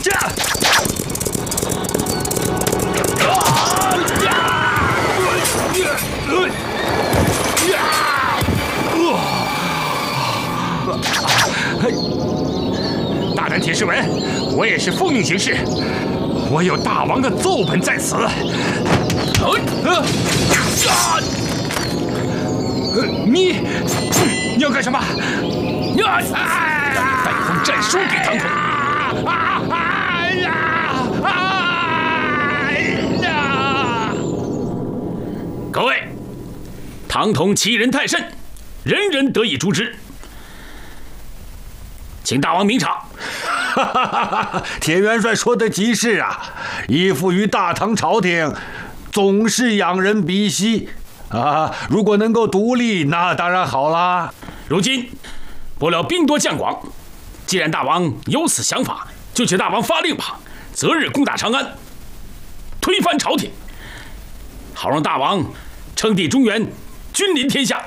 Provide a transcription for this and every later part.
大胆铁士文，我也是奉命行事，我有大王的奏本在此。你要干什么？ 带封战书给唐统。各位，唐统欺人太甚，人人得以诛之，请大王明察。 铁元帅说的极是啊，依附于大唐朝廷，总是仰人鼻息啊。如果能够独立，那当然好啦。 如今不料兵多将广，既然大王有此想法，就请大王发令吧，择日攻打长安，推翻朝廷，好让大王称帝中原，君临天下。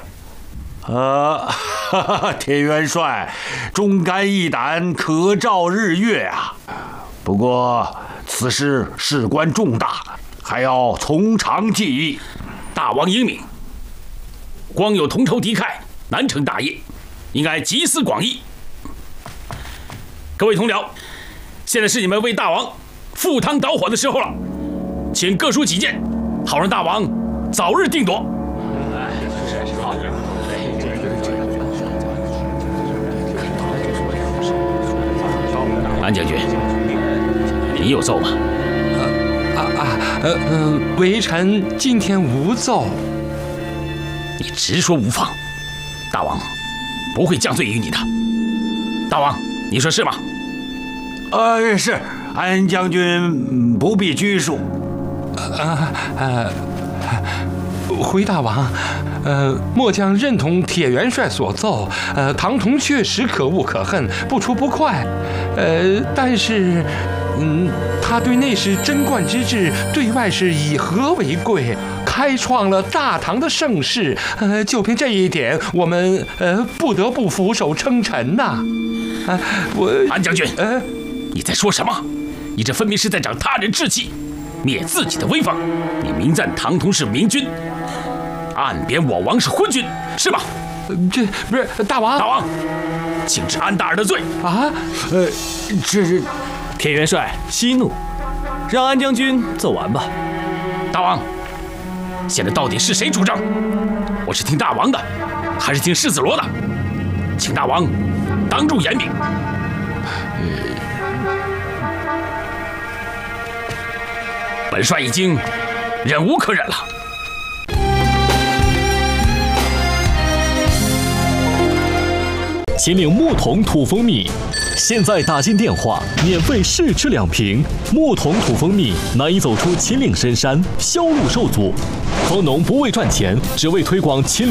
铁元帅忠肝义胆，可照日月啊。不过此事事关重大，还要从长计议。 大王英明，光有同仇敌忾，难成大业，应该集思广益。各位同僚，现在是你们为大王赴汤蹈火的时候了，请各抒己见，好让大王早日定夺。安将军，你有奏吗？ 微臣今天无奏。 你直说无妨，大王不会降罪于你的。大王，你说是吗？ 是，安将军不必拘束。 回大王，末将认同铁元帅所奏，唐统确实可恶可恨，不出不快。但是，他对内是贞观之治，对外是以和为贵，开创了大唐的盛世。就凭这一点，我们不得不俯首称臣呐。 安将军，你在说什么？你这分明是在长他人志气，灭自己的威风。你明赞唐统是明君，暗贬我王是昏君，是吧？ 这不是大王。 大王，请治安大儿的罪啊！ 这是铁元帅息怒，让安将军奏完吧。 大王，现在到底是谁主政？我是听大王的，还是听世子罗的？请大王当众言明。本帅已经忍无可忍了。 请领木桶土蜂蜜，现在打进电话免费试吃2瓶。木桶土蜂蜜难以走出秦岭深山，销路受阻。蜂农不为赚钱，只为推广秦岭